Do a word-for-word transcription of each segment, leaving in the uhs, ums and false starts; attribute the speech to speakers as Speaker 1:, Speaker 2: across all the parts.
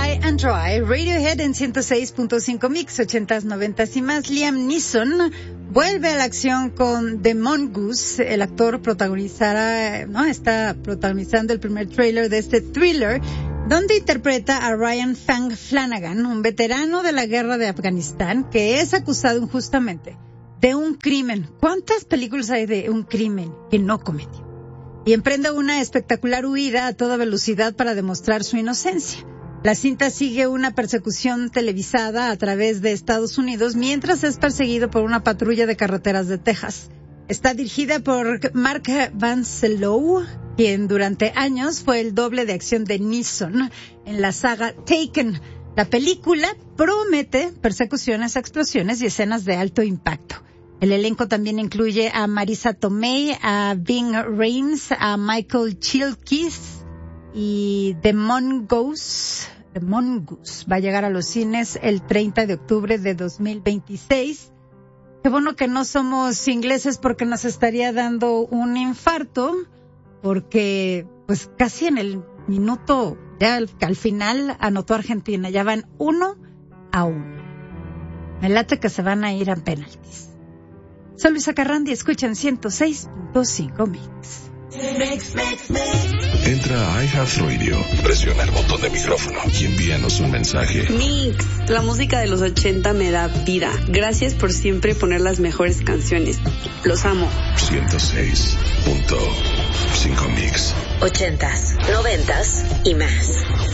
Speaker 1: High and Dry, Radiohead en ciento seis punto cinco Mix, ochentas, noventas y más. Liam Neeson vuelve a la acción con The Mongoose. El actor protagonizará, no, está protagonizando el primer tráiler de este thriller, donde interpreta a Ryan Fang Flanagan, un veterano de la guerra de Afganistán, que es acusado injustamente de un crimen. ¿Cuántas películas hay de un crimen que no cometió? Y emprende una espectacular huida a toda velocidad para demostrar su inocencia. La cinta sigue una persecución televisada a través de Estados Unidos mientras es perseguido por una patrulla de carreteras de Texas. Está dirigida por Mark Van Sydow, quien durante años fue el doble de acción de Neeson en la saga Taken. La película promete persecuciones, explosiones y escenas de alto impacto. El elenco también incluye a Marisa Tomei, a Ving Rhames, a Michael Chilkis y The Mongoose. The Mongoose va a llegar a los cines el treinta de octubre de dos mil veintiséis. Qué bueno que no somos ingleses porque nos estaría dando un infarto, porque pues casi en el minuto, ya al, al final anotó Argentina, ya van uno a uno. Me late que se van a ir a penaltis. Soy Luisa Carrandi, escuchan ciento seis punto cinco Mix.
Speaker 2: Mix, mix, mix. Entra a iHeartRadio, presiona el botón de micrófono y envíanos un mensaje.
Speaker 3: Mix, la música de los ochenta me da vida. Gracias por siempre poner las mejores canciones. Los amo.
Speaker 2: ciento seis punto cinco Mix.
Speaker 4: Ochentas, noventas y más.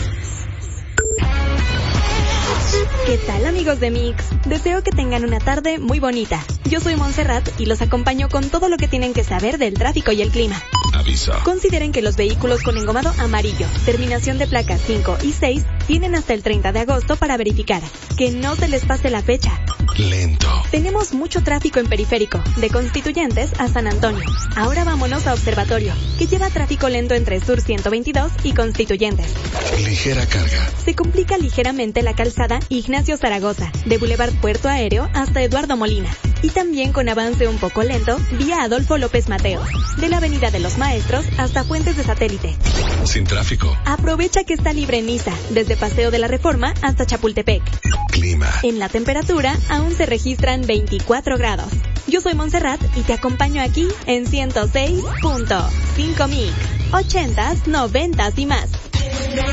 Speaker 5: ¿Qué tal, amigos de Mix? Deseo que tengan una tarde muy bonita. Yo soy Montserrat y los acompaño con todo lo que tienen que saber del tráfico y el clima.
Speaker 2: Aviso.
Speaker 5: Consideren que los vehículos con engomado amarillo, terminación de placas cinco y seis, tienen hasta el treinta de agosto para verificar. Que no se les pase la fecha.
Speaker 2: Lento.
Speaker 5: Tenemos mucho tráfico en Periférico, de Constituyentes a San Antonio. Ahora vámonos a Observatorio, que lleva tráfico lento entre Sur ciento veintidós y Constituyentes.
Speaker 2: Ligera carga.
Speaker 5: Se complica ligeramente la calzada Ignacio Zaragoza, de Boulevard Puerto Aéreo hasta Eduardo Molina. Y también con avance un poco lento, vía Adolfo López Mateos, de la Avenida de los Maestros hasta Fuentes de Satélite.
Speaker 2: Sin tráfico.
Speaker 5: Aprovecha que está libre en Niza, desde Paseo de la Reforma hasta Chapultepec.
Speaker 2: Clima.
Speaker 5: En la temperatura aún se registran veinticuatro grados. Yo soy Montserrat y te acompaño aquí en ciento seis punto cinco Mix. Ochentas, noventas y más.